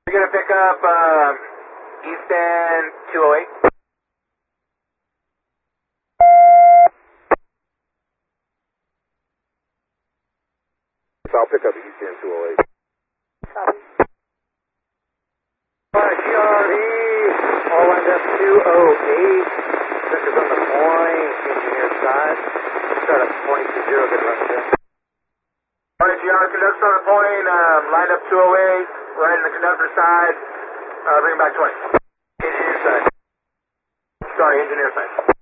You're going to pick up Easton 208. I'll pick up Easton 208. Copy. GRV, all lined up 208. Center's on the point, engineer side. Start up 20-0, good run, sir. Alright, GR, conductor on the point, lined up 208, right in the conductor side, bring back 20. Engineer side. Sorry, engineer side.